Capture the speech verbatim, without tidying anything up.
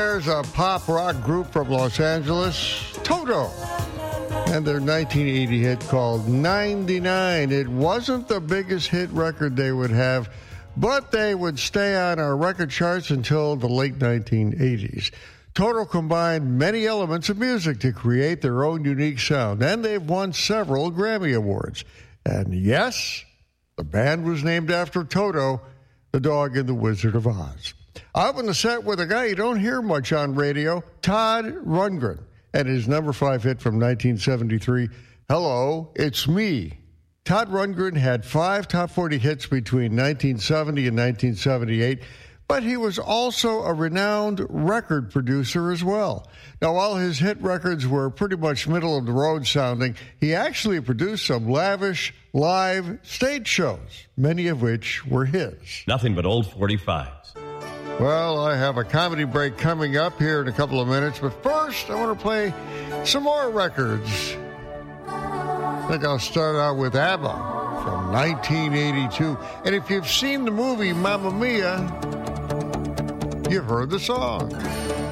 there's a pop rock group from Los Angeles, Toto, and their nineteen eighty hit called ninety-nine. It wasn't the biggest hit record they would have, but they would stay on our record charts until the late nineteen eighties. Toto combined many elements of music to create their own unique sound, and they've won several Grammy Awards. And yes, the band was named after Toto, the dog in The Wizard of Oz. Up in the set with a guy you don't hear much on radio, Todd Rundgren, and his number five hit from nineteen seventy-three, Hello, It's Me. Todd Rundgren had five top forty hits between nineteen seventy and nineteen seventy-eight, but he was also a renowned record producer as well. Now, while his hit records were pretty much middle-of-the-road sounding, he actually produced some lavish live stage shows, many of which were his. Nothing but old forty-fives. Well, I have a comedy break coming up here in a couple of minutes, but first I want to play some more records. I think I'll start out with ABBA from nineteen eighty-two. And if you've seen the movie Mamma Mia, you've heard the song.